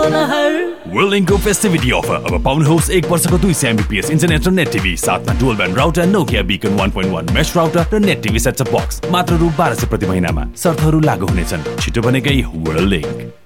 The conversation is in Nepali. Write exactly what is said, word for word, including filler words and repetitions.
लहर Whirlwind फेस्टिभिटी अफर अब पाउनुहोस् एक वर्षको दुई सय एमबीपीएस इन्टरनेट र नेट टिभी साथमा dual band router Nokia बिकन one point one mesh router र net TV set top box मात्र रु बाह्र सय प्रति महिनामा। शर्तहरू लागू हुनेछन्। छिटो बनेकै Whirlwind।